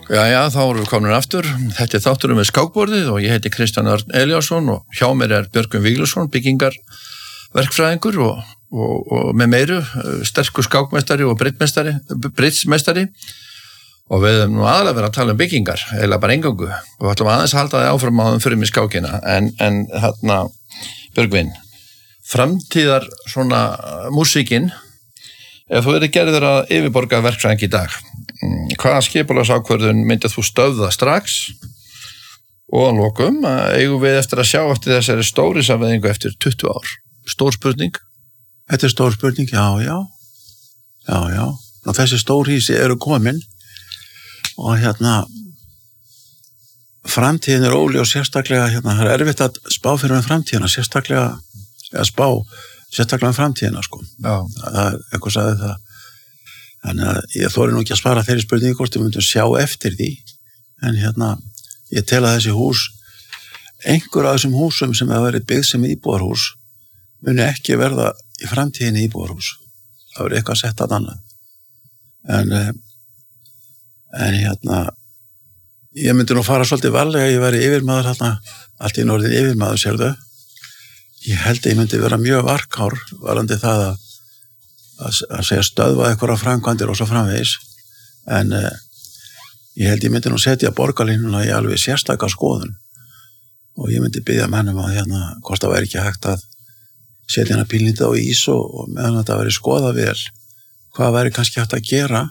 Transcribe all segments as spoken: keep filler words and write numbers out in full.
Jæja, þá erum við komin aftur. Þetta er þátturum með skákborðið og ég heiti Kristján Örn Elíasson og hjá mér er Björgvin Víglundsson, byggingarverkfræðingur og, og, og með meiru, sterkur skákmestari og briddsmestari, briddsmestari og við erum nú aðalega verið að tala um byggingar, eða bara engangu og við ætlum aðeins að halda það áfram áðum fyrir mig skákina en, en hérna, Björgvin, framtíðar svona músíkin, ef þú verið gerður að yfirborga verkfræðing í dag, hvaða skipulagsákvörðun myndið þú stöðva strax og að lokum eigum við eftir að sjá eftir þessari stóriðsafvæðingu eftir tuttugu ár? Stór spurning? Þetta er stór spurning, já, já. Já, já. Og þessi stórhýsi eru komin og hérna framtíðin er óljós og sérstaklega, hérna, það er erfitt að spá fyrir um framtíðina, sérstaklega að spá, sérstaklega um framtíðina, sko. Já. Það er eitthvað sagði það. Þannig að ég þori nú ekki að svara þeirri spurningu hvort við myndum sjá eftir því en hérna, ég tel að þessi hús einhver af þessum húsum sem hafa verið byggð sem íbúðarhús muni ekki verða í framtíðinni íbúðarhús það verður eitthvað sett að annað en en hérna ég myndi nú fara svolítið varlega ég væri yfirmaður hérna, allt í norðin yfirmaður sérðu ég held að ég myndi vera mjög varkár varandi það að að segja stöðva eitthvað framkvæmdir og svo framvegis en uh, ég held ég myndi nú setja borgarlínuna í alveg sérstaka skoðun og ég myndi biðja mennum að hérna hvort það væri ekki hægt að setja hana pínlítið á ís og, og meðan þetta væri skoða vel hvað væri kannski hægt að gera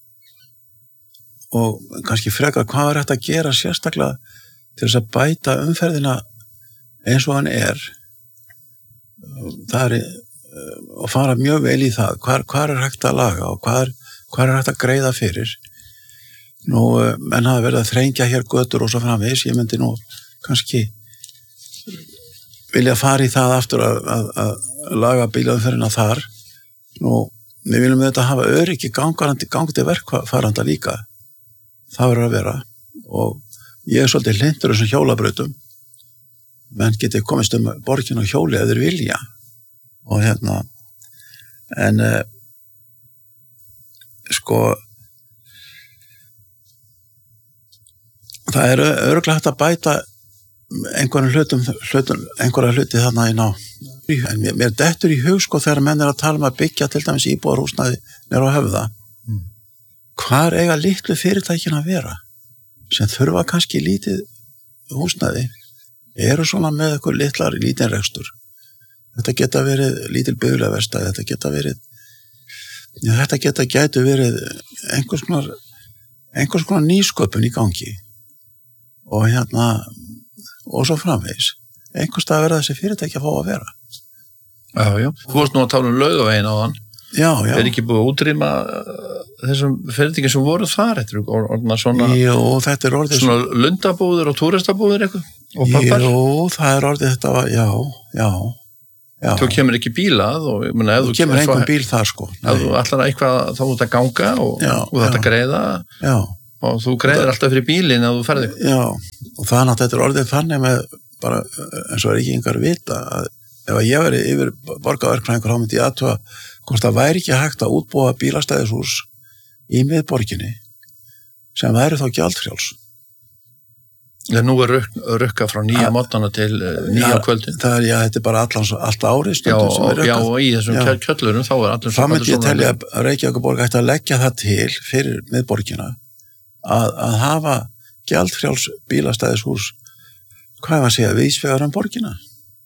og kannski frekar hvað væri hægt að gera sérstaklega til þess að bæta umferðina eins og hann er það er og fara mjög vel í það hvar, hvar er hægt að laga og hvar, hvar er hægt að greiða fyrir nú, menn hafa verið að þrengja hér götur og svo framvegis, ég myndi nú kannski vilja fara í það aftur að, að, að laga bílaumferðina þar nú, við viljum þetta hafa öryggi gangandi, gangandi verkfaranda líka það verður að vera og ég er svolítið hlindur þessum hjólabrautum menn geti komist um borgin og hjóli ef þeir vilja og hérna en uh, sko það er örugglega hægt að bæta einhverjum hlutum, hlutum einhverja hluti þarna í ná en mér, mér dettur í hug sko þegar menn er að tala um að byggja til dæmis íbúðarhúsnæði nýr á Höfða mm. hvar eiga litlu fyrirtækin að vera sem þurfa kannski lítið húsnæði eru svona með eitthvað litlar lítinrekstur Þetta geta verið lítil byggðlega verstæði, þetta geta verið, já, þetta geta gætu verið einhvers konar, einhvers konar nýsköpun í gangi og hérna, og svo framvegis. Einhvers stað verða þessi fyrirtæki að fá að vera. Já, já. Þú varst nú að tala um Laugaveginn áðan. Já, já. Er ekki búið að útrýma þessum fyrirtæki sem voru þar, þetta er orðna svona, Jú, þetta er orðið svona lundabúður og túristabúður eitthvað? Og pappar? Jú, það er orðið þetta, já, já. Já. Þú kemur ekki bílað og ég meina ef þú kemur einhvern bíl þar sko Nei. Ef þú ætlar eitthvað þá út að ganga og, og þetta greiða já. Og þú greiðir alltaf fyrir bílinn ef þú ferði Já, og þannig að þetta er orðið þannig með bara eins og er ekki einhver vita að ef ég veri yfir borgarverkfræðingur þá myndi ég aðtúa hvort það væri ekki hægt að útbúa bílastæðishús í miðborginni sem væri þá gjaldfrjáls En nú er rukk, rukka frá nýja mótana til nýja ja, kvöldin. Það er, já, þetta er bara allans, allt árið. Já, og, já, og í þessum já. kjöllurum þá er allir það myndi ég telja að Reykjavíkurborg ætti að leggja það til fyrir miðborgina að, að hafa gjaldfrjáls bílastæðishús hvað var að segja, vísvegar um borgina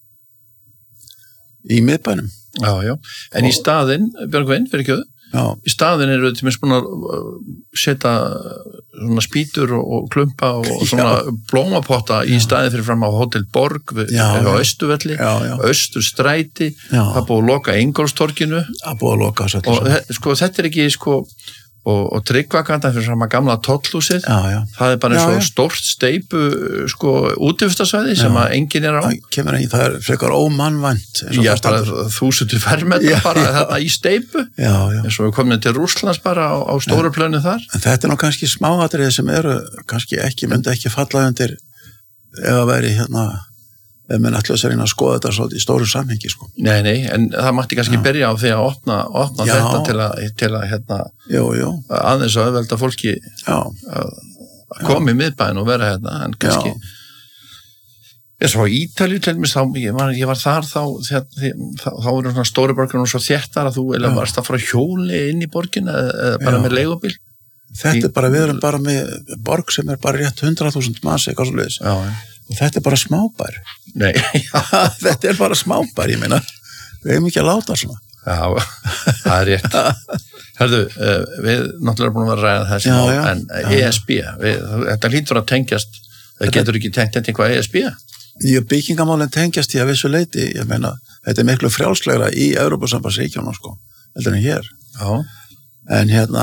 í miðbænum. Já, já. En og, í staðinn, Björgvin, fyrir kjöðu, Já. Í staðin eru til mér svona setja svona spýtur og, og klumpa og svona já. blómapotta í staðin fyrir fram á Hótel Borg við, á Austurvelli, Austurstræti það búið að loka Ingólfstorginu það búið að loka og sko, þetta er ekki sko og, og Tryggvagatan fyrir fram að gamla tollhúsið það er bara eins og stórt steypu sko útivistarsvæði sem að enginn er á það, ein, það er frekar ómannvænt já, bara þúsundir fermetra bara þetta í steypu já, já. eins og við komum til Rússlands bara á, á stóru plönu þar en þetta er nú kannski smáatriði sem eru kannski ekki, myndi ekki falla undir ef að veri hérna ef menn ætla að reyna að skoða þetta svolítið í stóru samhengi sko. Nei, nei, en það mætti kannski já. byrja á því að opna, opna þetta til að, til að hérna, jú, jú. aðeins að auðvelda fólki að, að koma í miðbæinn og vera hérna, en kannski Já. Ég svo á Ítalíu til mér, þá, ég, var, ég var þar þá, þá, þá, þá voru svona stóri borgir og svo þéttar að þú eða varst að fara hjóli inn í borgina eða bara Já. Með leigubíl. Þetta er bara, við erum bara með borg sem er bara rétt hundrað þúsund manns eitthvað svo leiðis. Og þetta er bara smábær. Nei, þetta er bara smábær, ég meina. Við hefum ekki að láta svona. Já, það er rétt. Hörðu, við náttúrulega búin að vera að ræða þessi mál, en já. E S B, við, þetta hlýtur að tengjast, það getur ekki tengt eitthvað E S B? Nýju byggingamálinn tengjast í að vissu leiti, ég meina, þetta er miklu frjálslegra í Evrópusambandsríkjunum, sko, heldur en hér. Já. En hérna,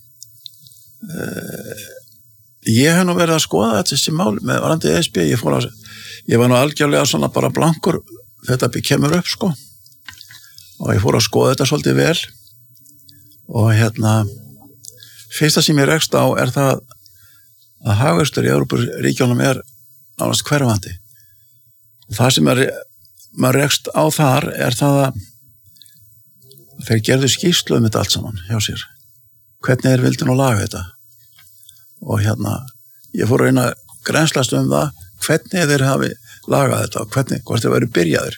uh, ég hef nú verið að skoða þessi mál með varandi E S B, ég fór að, ég var nú algjörlega svona bara blankur, þetta kemur upp, sko, og ég fór að skoða þetta svolítið vel, og hérna, fyrsta sem ég rekst á er það að hagvöxtur í Evrópuríkjunum er nánast hverfandi. Það sem er, maður rekst á þar er það að þeir gerðu skýrslu um þetta allt saman hjá sér. Hvernig er vildin að laga þetta? Og hérna, ég fór að reyna að grennslast um það, hvernig þeir hafi lagað þetta og hvernig, hvort þeir væru byrjaðir.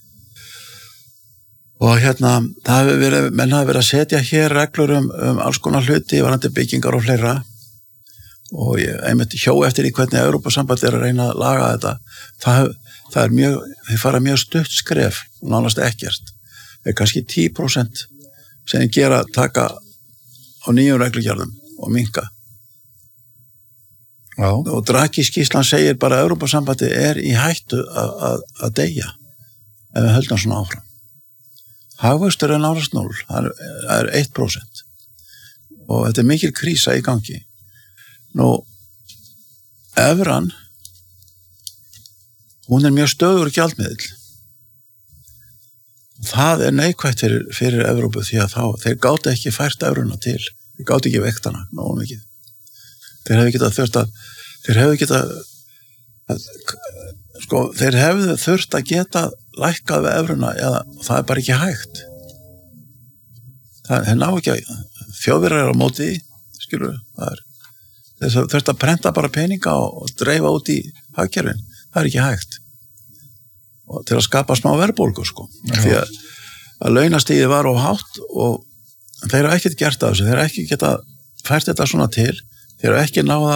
Og hérna, það hefur verið, menn hafi verið að setja hér reglur um, um alls konar hluti, varandi byggingar og fleira. Og ég einmitt hjó eftir í hvernig Evrópusamband er að reyna að laga þetta. Það, það er mjög, þeir fara mjög stutt skref og nánast ekkert. Það er kannski tíu prósent sem þeir gera taka á nýjum reglugerðum og minnka. Já. Og Draghi skýrslan segir bara að Evrópusambandi er í hættu að, að, að deyja ef við höldum svona áfram. Hagvöxtur er nánast núll, það er, er eitt prósent og þetta er mikil krísa í gangi. Nú, evran, hún er mjög stöðugur gjaldmiðill. Það er neikvætt fyrir, fyrir Evrópu því að þá, þeir gátu ekki fært evruna til, þeir gátu ekki vektana, nógu mikið. Þeir hefðu getað þurft að, þeir hefðu getað, að, sko, þeir hefðu þurft að geta lækkað við evruna eða það er bara ekki hægt. Það er ná ekki að, þjóðverjar er á móti, skilur, það er, þess að þurft að prenta bara peninga og, og dreifa út í hagkerfin, það er ekki hægt. Og til að skapa smá verðbólgu, sko. Já. Því að, að launastíði var of hátt og þeir eru ekkert gert af þessu, þeir eru ekki geta fært þetta svona til, þeir eru ekki náða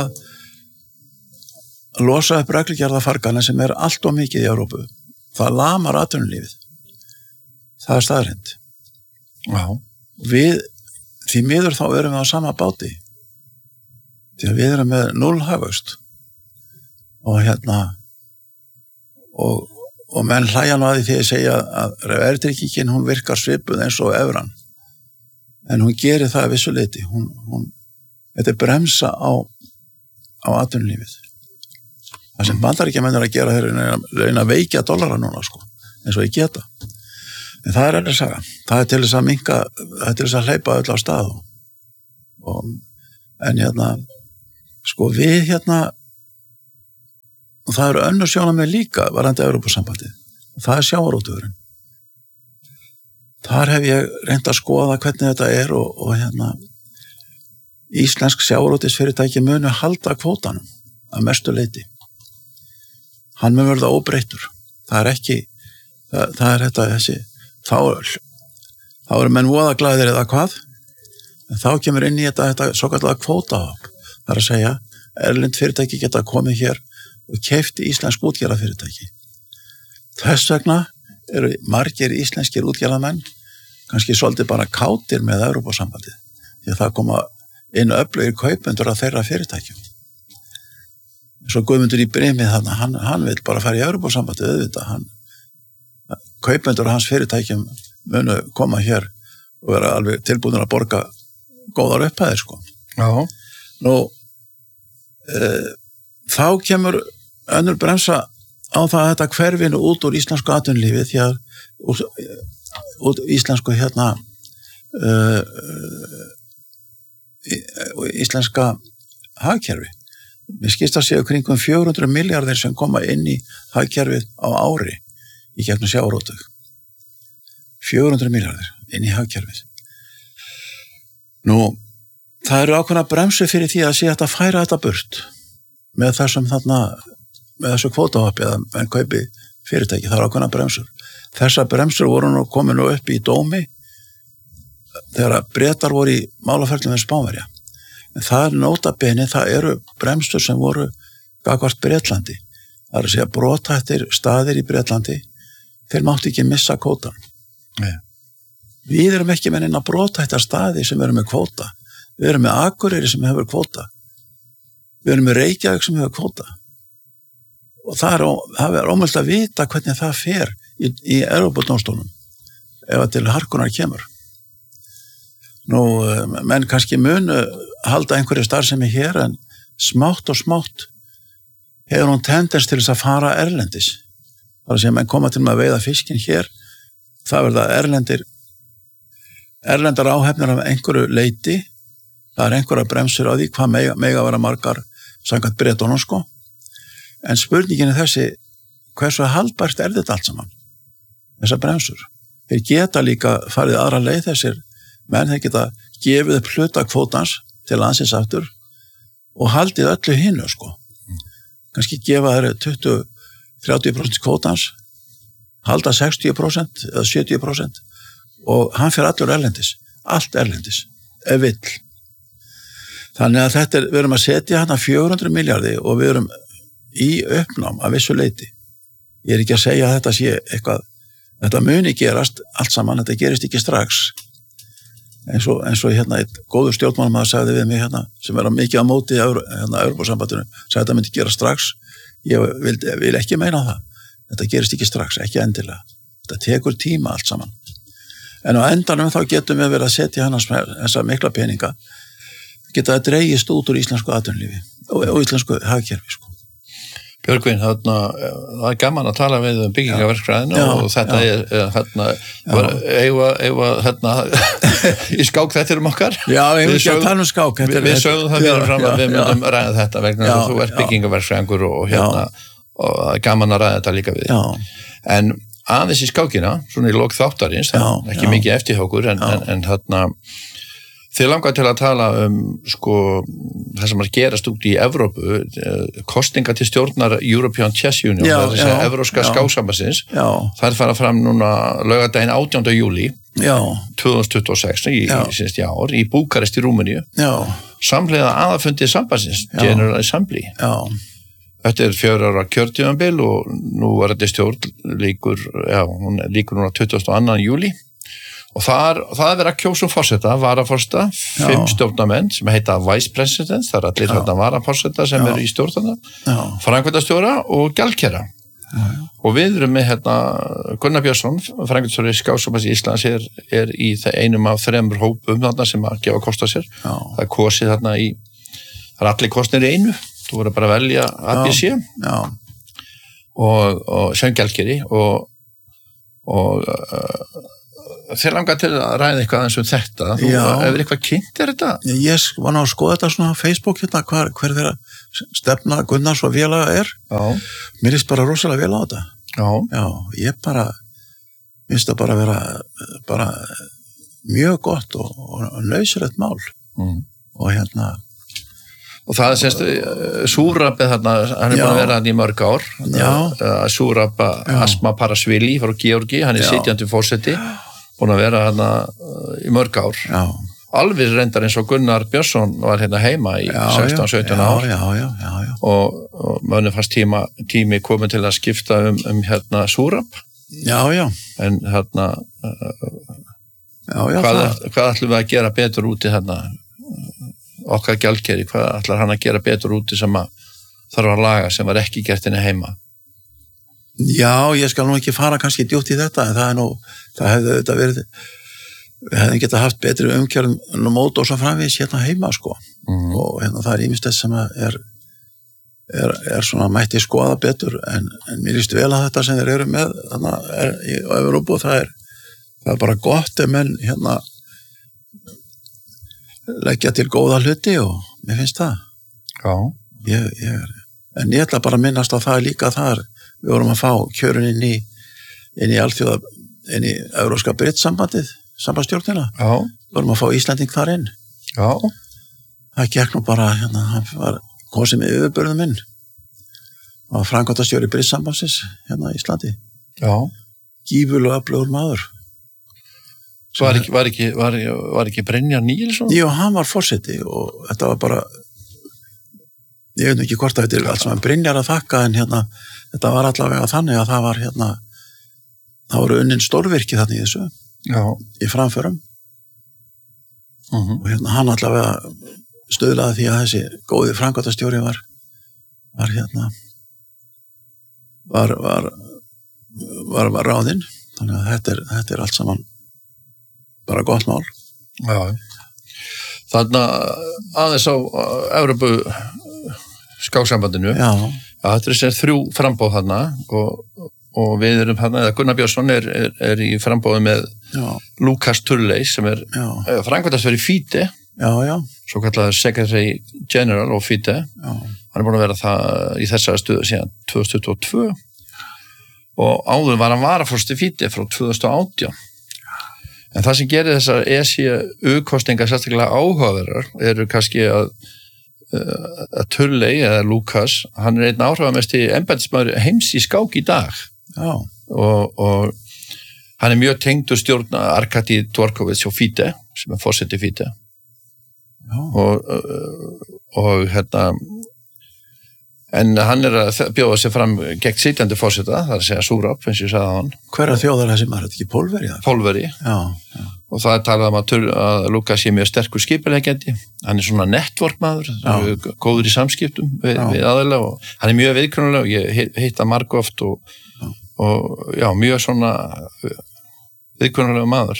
að losa upp reglugerðafargana sem er allt of mikið í Evrópu. Það lamar atvinnulífið. Það er staðreynd. Já. Við, því miður þá erum við á sama báti. Því að við erum með núll hagvöxt og hérna og, og menn hlæja nú að því því að segja að verðtryggingin hún virkar svipuð eins og evran en hún gerir það að vissu leyti hún, hún, þetta er bremsa á á atvinnulífið það sem Bandaríkjamenn er að gera þeir reyna að veikja dollara núna sko eins og ég geta en það er alveg saga það er til þess að minka það er til þess að hleypa öll á stað og en hérna sko við hérna og það eru önnur sjónarmið líka varðandi Evrópusambandið það er sjávarútvegurinn þar hef ég reynt að skoða hvernig þetta er og, og hérna íslensk sjávarútvegsfyrirtæki munu halda kvótanum að mestu leyti hann mun verða óbreyttur það er ekki það, það er þetta þessi þá, þá eru menn voða glæðir eða hvað en þá kemur inn í þetta, þetta svo kallega kvótahopp það er að segja, erlend fyrirtæki geta komið hér og keypt íslensk útgerðarfyrirtæki. Þess vegna eru margir íslenskir útgerðarmenn kannski svolítið bara kátir með Evrópusambandið, því að það koma inn öflugir kaupendur af þeirra fyrirtækjum. Svo Guðmundur í Brimið þarna, hann, hann vil bara fara í Evrópusambandið auðvitað, hann, kaupendur af hans fyrirtækjum munu koma hér og vera alveg tilbúinir að borga góðar upphæðir, sko. Já. Nú, e, þá kemur önnur bremsa á það að þetta hverfinu út úr íslensku atvinnulífi því að út, út íslensku hérna uh, íslenska hagkerfi. Mér skilst að séu kringum fjögur hundruð milljarðir sem koma inn í hagkerfið á ári í gegnum sjávarútveg. fjögur hundruð milljarðir inn í hagkerfið. Nú, það eru ákveðna bremsu fyrir því að sé að færa þetta burt með þessum þarna, með þessu kvótahoppi eða en kaupi fyrirtæki, það eru ákveðna bremsur. Þessar bremsur voru nú komin nú upp í dómi þegar Bretar voru í málaferlum með Spánverja. En það er nótabeni, það eru bremsur sem voru gagnvart Bretlandi. Það er að segja brothættir staðir í Bretlandi, þeir máttu ekki missa kvótan. Nei. Við erum ekki með neina brothættar staði sem eru með kvóta. Við erum með Akureyri sem hefur kvóta. Við erum með Reykjavík sem hefur kvóta. Og það er, það er ómögulegt að vita hvernig það fer í, í Evrópudómstólnum ef að til harkunar kemur. Nú, menn kannski munu halda einhverju starfsemi hér en smátt og smátt hefur hún tendens til þess að fara erlendis. Það er að segja, menn koma til með að veiða fiskinn hér, það verða erlendir erlendar áhefnir af einhverju leiti, það er einhverja bremsur á því hvað mega, mega vera margar samkvæmt Bretunum sko. En spurningin er þessi, hversu haldbært er þetta allt saman? Þessar bremsur. Þeir geta líka farið aðra leið þessir, menn þeir geta gefið upp hluta kvótans til landsins aftur og haldið öllu hinnu sko. Kannski gefa þeir tuttugu til þrjátíu prósent kvótans, halda sextíu prósent eða sjötíu prósent og hann fer allur erlendis, allt erlendis, ef vill. Þannig að þetta er, við erum að setja hérna fjögur hundruð milljarði og við erum í uppnám af vissu leiti. Ég er ekki að segja að þetta sé eitthvað, þetta muni gerast allt saman, þetta gerist ekki strax. Eins og, eins og hérna eitt góður stjórnmálamaður sagði við mig hérna, sem er að mikið á móti hérna Evrópusambandinu, sagði að þetta myndi gera strax. Ég vil, vil ekki meina það. Þetta gerist ekki strax, ekki endilega. Þetta tekur tíma allt saman. En á endanum þá getum við verið að setja hann þessa mikla peninga, geta að dreigist út úr íslensku atvinnulífi og, og íslensku hagkerfi sko. Björgvin, þarna, það er gaman að tala við um byggingaverkfræðinu og þetta já. er hérna, eiga, eiga, hérna í skák þetta um okkar. Já, ég vil ekki að tala um skák. Við, við sögum það fyrir fram að við myndum já. ræða þetta vegna að þú ert byggingaverkfræðingur og hérna, og það er gaman að ræða þetta líka við. Já. En aðeins í skákina, svona í lok þáttarins, það er ekki já. mikið eftir okkur, en, en, en hérna, þið langar til að tala um sko, það sem er gerast út í Evrópu, kosninga til stjórnar European Chess Union, já, þess að Evróska skáksambandsins, það er fara fram núna laugardaginn átjánda júlí tvö þúsund tuttugu og sex í, í, í ár, í Búkarest í Rúmeníu, samhliða aðalfundi sambandsins, General Assembly. Já. Þetta er fjögur ára kjörtímabil og nú er þetta stjórn líkur, já, hún líkur núna tuttugasta og annan júlí. Og það, það er verið að kjósa um forseta, varaforseta, fimm stjórnarmenn sem heita Vice President, það er allir þarna varaforseta sem já. eru í stjórnarna, framkvæmdastjóra og gjaldkera. Og við erum með hérna, Gunnar Björnsson, framkvæmdastjóri Skáksambands Íslands, er, er í einum af þremur hópum þarna sem að gefa kost á sér. Já. Það er kosið þarna í, það er allir kostnir í einu, þú voru bara að velja A B C og, og sem gjaldkeri og, og uh, þeir langar til að ræða eitthvað eins um þetta, þú hefur eitthvað kynnt er þetta? Ég var ná að skoða þetta svona á Facebook hérna, hver, hver þeirra stefna Gunnars og félaga er. Já. Mér finnst bara rosalega vel á þetta. Já. Já, ég bara, finnst það bara vera bara mjög gott og, og nöðsrætt mál. Mm. Og hérna, og það er semst, Súrabbi þarna, hann er búin að vera hann í mörg ár, Súrabba Asma Parasvili frá Georgi, hann er sitjandi forseti, búin að vera hann í mörg ár. Já. Alveg reyndar eins og Gunnar Björnsson var hérna heima í sextán sautján ár. Já, já, já, já. Og, og mönnum fannst tíma, tími komin til að skipta um, um hérna Súrabb. Já, já. En hérna, já, já, hvað, það... hvað ætlum við að gera betur úti hérna, okkar gjaldkeri, hvað ætlar hann að gera betur úti sem að þarf að laga sem var ekki gert henni heima? Já, ég skal nú ekki fara kannski djúpt í þetta, en það er nú, það hefði þetta verið, við hefðum getað haft betri umkjörðum mót og svo framvegis hérna heima, sko. Mm. Og hérna það er ýmislegt sem er, er, er svona mætti skoða betur, en, en mér líst vel að þetta sem þeir eru með, þannig er í Evrópu, það er, það er bara gott ef menn hérna leggja til góða hluti og mér finnst það. Já. Ég, ég er, en ég ætla bara að minnast á það líka þar, við vorum að fá kjörun inn í, inn í alþjóða, inn í Evrópska Brittsambandið, sambandstjórnina. Já. Við vorum að fá Íslanding þar inn. Já. það gekk nú bara, hérna, hann var kosið með yfirbörðum minn og framkvæmdastjóri Bridgesambandsins hérna í Íslandi. Já. Gífurlega öflugur maður. Var ekki, var ekki, var, var ekki Brynjar Níelsson? Jú, hann var forseti og þetta var bara, ég veit ekki hvort að þetta er allt sem hann Brynjar að þakka, en hérna, þetta var allavega þannig að það var hérna, það voru unnin stórvirki þarna í þessu, Já. Í framförum. Uh-huh. Og hérna hann allavega stöðlaði því að þessi góði framkvæmdastjóri var, var hérna, var, var, var, var ráðinn, þannig að þetta er, þetta er allt saman bara gott mál. Já. Þannig aðeins á Evrópu skáksambandinu. Já. Já, þetta er sér þrjú frambóð þarna og, og við erum þarna, eða Gunnar Björnsson er, er, er í frambóði með Já. Lukas Turley sem er framkvæmdastjóri FIDE. Já, já. Svo kallaður Secretary General og FIDE. Já. Hann er búin að vera það í þessari stöðu síðan tvö þúsund tuttugu og tvö og áður var hann varaforsti FIDE frá tvö þúsund og átján. En það sem gerir þessar E S I-kosningar sérstaklega áhugaverðar eru kannski að, að Turley eða Lukas, hann er einn áhrifamesti embættismaður heims í skák í dag. Já. Og, og hann er mjög tengdur stjórn Arkadi Dvorkovits og FIDE, sem er forseti FIDE. Já. Og, og hérna, en hann er að bjóða sig fram gegn sitjandi forseta, það er að segja Súrab, eins og ég sagði á hann. Hverra þjóðar þessi maður, þetta ekki Pólveri? Pólveri. Já, já. Og það er talað um að, að Lukas sé mjög sterkur skipuleggjandi, hann er svona networkmaður, góður í samskiptum við, við aðeila og hann er mjög viðkunnuleg og ég hitt hann margoft og, og já, mjög svona viðkunnulega maður.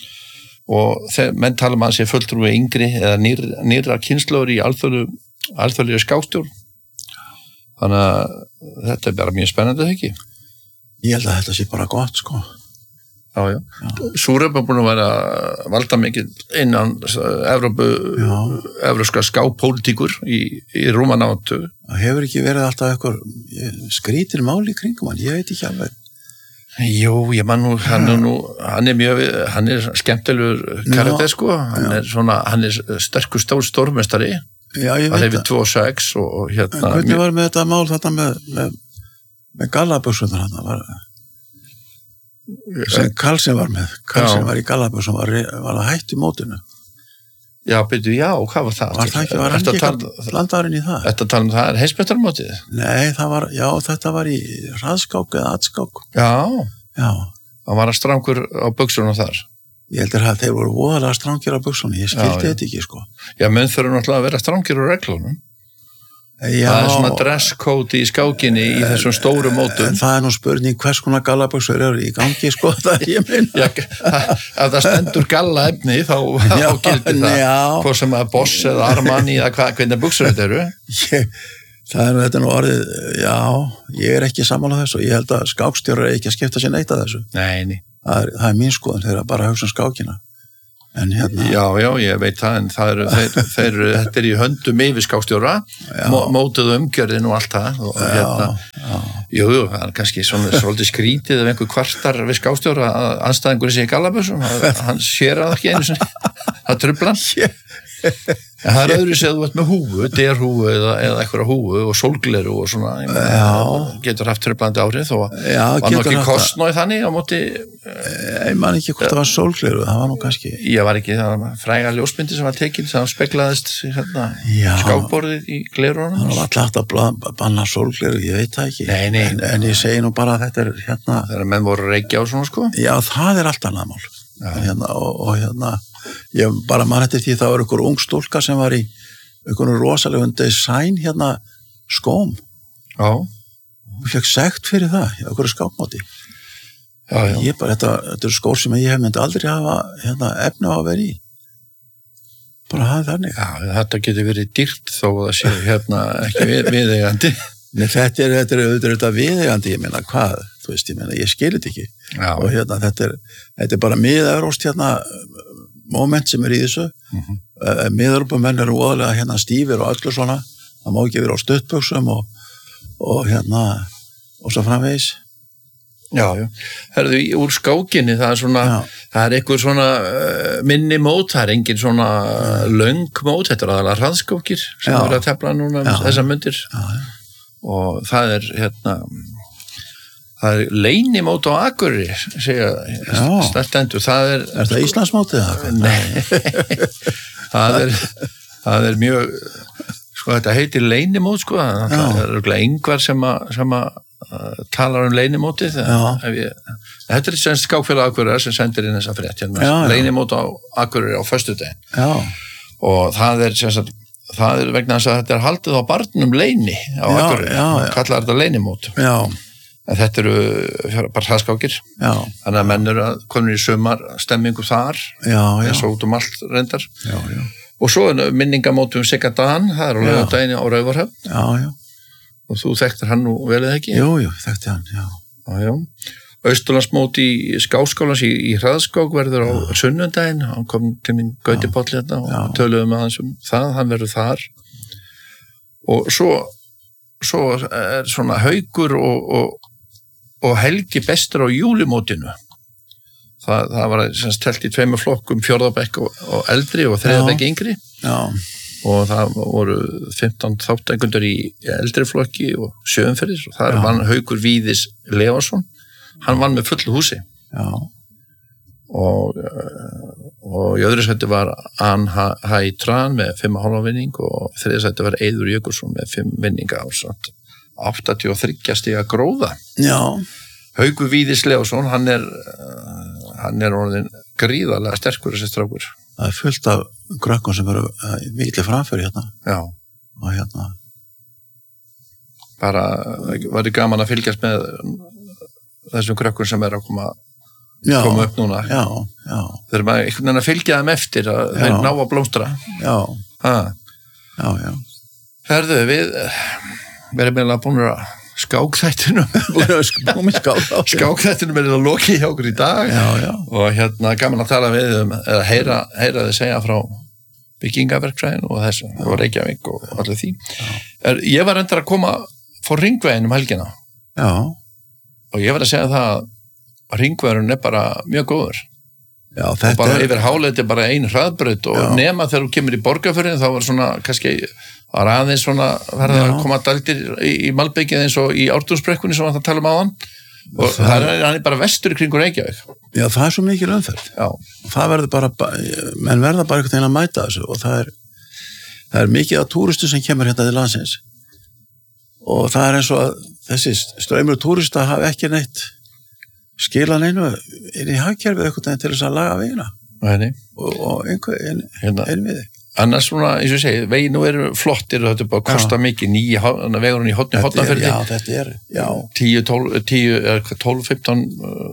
Og þegar menn tala um að hann sé fulltrúi yngri eða nýr, nýra kynslóður í alþjóðlegu skákstjórn. Þannig að þetta er bara mjög spennandi, þegar ekki? Ég held að þetta sé bara gott, sko. Já, já. já. Súrab er búin að vera valda mikið innan Evrópu, evrópska skákpólitíkur í, í rúman áttu. Það hefur ekki verið alltaf eitthvað skrítir máli í kringum hann, ég veit ekki alveg. Jú, ég man nú, hann er nú, hann er mjög, hann er skemmtilegur karakter, sko. Hann er svona, hann er sterkur stór stórmestari. Já, ég veit það. Það hefur tvö og sex og, og hérna... En hvernig var með þetta mál þetta með, með, með gallaböksunar hann? Var, sem Karlsson var með. Karlsson var í gallaböksum, var, var að hætti mótinu. Já, byrju, já, hvað var það? Var það ekki, var hann ekki landarinn í það? Þetta tala um það er heimsmeistarmótið? Nei, það var, já, þetta var í hraðskák eða atskák. Já. Já. Það var að strangur á buksunum þar. Ég heldur að þeir voru voðalega strangir á buksunum, ég skildi þetta ekki, sko. Já, menn þurfa náttúrulega að vera strangir á reglunum. Já. Það er svona dresscode í skákinni í þessum stóru mótum. Það er nú spurning hvers konar gallabuxur eru í gangi, sko, það ég meina. Já, ef það stendur gallaefni, þá, þá gildir það. Já. Hvort sem að Boss eða Armani eða hva, hvernig buxur þetta eru. Ég, það er þetta nú orðið, já, ég er ekki sammála þessu og ég held að skákstjórar er ekki að skipta sér neitt að þessu. Nei, nei. Það er, það er mín skoðun, þeir eru bara að hugsa um skákina. En hérna... Já, já, ég veit það, en það eru, þeir, þeir, þetta er í höndum yfir skákstjóra, mótuð umgjörðin og allt það. Og já, hérna, já. Jú, jú, það er kannski svona, svolítið skrítið ef einhver kvartar við skákstjóra að anstæðingur sé í gallabössum, hann sér að ekki einu sinni, það trufla hann. En það er öðru séð þú ert með húfu, derhúfu eða, eða eitthvað húfu og sólgleru og svona, ég meina, getur haft tröflandi árið og var nú ekki kostnóið þannig á móti... Ég man ekki hvort það var sólgleru, það var nú kannski... Ég var ekki, það var fræga ljósmyndi sem var tekin, sem speklaðist hérna, skákborðið í glerunum. Það var alltaf að banna sólgleru, ég veit það ekki. Nei, nei. En, en ég segi nú bara að þetta er hérna... Þegar menn voru reykja og svona, sko? Já, það er allt annað mál. Hérna, og, og hérna... Ég bara man eftir því það var einhver ung stúlka sem var í einhvern rosalegum design hérna skóm. Já. Og fekk sekt fyrir það, í einhverju skápmáti. Já, já. Ég bara, þetta, þetta er skór sem ég hef myndi aldrei hafa hérna, efni á að vera í. Bara hafa þannig. Já, þetta getur verið dýrt þó að það sé hérna ekki við, viðeigandi. Nei, þetta er, þetta er auðvitað þetta viðeigandi, ég meina, hvað? Þú veist, ég meina, ég skilir þetta ekki. Já. Og hérna, þetta er, þetta er bara miðevróst hérna moment sem er í þessu. Mm-hmm. uh, miðurupamenn eru óðlega hérna stífir og öllu svona, það má ekki vera á stuttbuxum og, og hérna og svo framvegis Já, já. Herðu, úr skákinni, það er svona, já. Það er einhver svona uh, minni mót, það er engin svona uh, löng mót, þetta er aðalega hraðskákir sem já. Verið að tefla núna um þessar myndir. Já, já. Og það er, hérna, það er leynimót á Akureyri, segja, stertendur, það er... Er það Íslandsmótið? Nei, það er, það er mjög, sko, þetta heitir leynimót, sko, það er örgulega yngvar sem að, sem að talar um leynimótið ég, þetta er semst skákfélag Akureyrar sem sendir inn þessa frétt hérna, leynimót á Akureyri á föstudaginn og það er semst það er vegna þess að þetta er haldið á barnum leyni á já, Akureyri, já, já. Kallar þetta leynimót já. En þetta eru bara hraðskákir þannig að menn eru að konur í sumar stemmingu þar eins og út um allt reyndar já, já. Og svo er minningamót um Sigadan, það er á laugardaginn á Raufarhöfn já, já og þú þekktir hann nú vel eða ekki? Jú, jú, þekkti hann, já. Já, já. Austurlandsmót í Skáskólans í, í hraðskák verður á já. Sunnudaginn, hann kom til minn Gauti Páll hérna og já. Töluðum aðeins um það, hann verður þar. Og svo, svo er svona Haukur og, og, og Helgi bestur á júlimótinu. Það, það var semst telt í tveimur flokkum, fjórðabekk og, og eldri og þriðabekk yngri. Já. Og það voru fimmtán þátttakendur í eldri flokki og sjöumferðis og þar vann Haukur Víðis Levason, hann vann með fullu húsi. Já. Og, og í öðru sæti var Anna Hæ Tran með fimm og hálfa vinning og þriðja sæti var Eiður Jökulsson með fimm vinninga á samt áttatíu og þriggja stiga gróða. Já. Haukur Víðis Levason, hann er, hann er orðin gríðarlega sterkur þessi strákur. Það er fullt af krökkum sem eru mikið framfyrir hérna. Já. Og hérna. Bara, var það gaman að fylgjast með þessum krökkum sem er að koma, já, koma upp núna. Já, já. Þeir eru maður einhvern veginn að fylgja þeim eftir að já. Þeir ná að blómstra. Já. Ha. Já, já. Herðu, við, við erum meðlega búin að skákþættinum skákþættinum er það lokið hjá okkur í dag já, já. Og hérna gaman að tala við um eða heyra, heyra þið segja frá byggingaverkfræðin og þessu og Reykjavík og allir því er, ég var reyndar að koma fór Hringveginn um helgina já. Og ég var að segja það að Hringvegurinn er bara mjög góður já, og bara er... yfir háleiti bara ein hraðbraut og já. Nema þegar þú kemur í Borgarfjörðin þá var svona kannski Það var aðeins svona, verða að koma daldir í, í Malbyggið eins og í Ártúnsbrekkunni sem það tala um áðan og það, það er, hann er bara vestur í kringur Reykjavík. Já, það er svo mikil umferð. Já. Og það verður bara, menn verða bara einhvern veginn að mæta þessu og það er, það er mikið af túristu sem kemur hérna til landsins og það er eins og að þessi straumur túrista hafi ekki neitt skilan einu inn í hagkerfið einhvern veginn til þess að laga vegina. Nei. Og, og einhver, ein, hérna. Ein við þig. Annars svona, eins og ég segi, veginn nú eru flottir og þetta er bara að kosta mikið, nýja vegurinn í Horni Hortnaferði. Já, þetta er, já. tíu, tólf, tíu, tólf, fimmtán